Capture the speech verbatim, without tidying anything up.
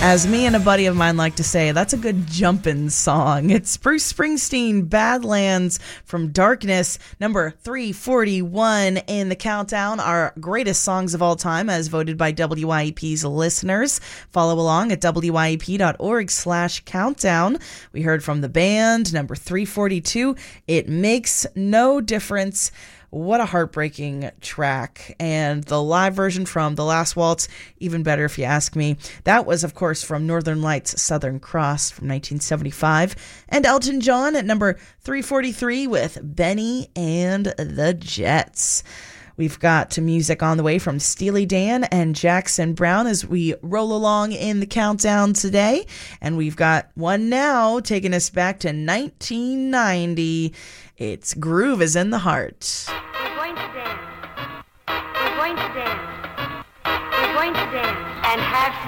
As me and a buddy of mine like to say, that's a good jumpin' song. It's Bruce Springsteen, Badlands from Darkness, number three forty-one in the countdown, our greatest songs of all time as voted by W I E P's listeners. Follow along at W I E P dot org slash countdown. We heard from the band, number three forty-two, It Makes No Difference. What a heartbreaking track. And the live version from The Last Waltz, even better if you ask me. That was, of course, from Northern Lights, Southern Cross from nineteen seventy-five. And Elton John at number three forty-three with Benny and the Jets. We've got music on the way from Steely Dan and Jackson Browne as we roll along in the countdown today. And we've got one now taking us back to nineteen ninety. It's Groove is in the Heart. We're going to dance. We're going to dance. We're going to dance and have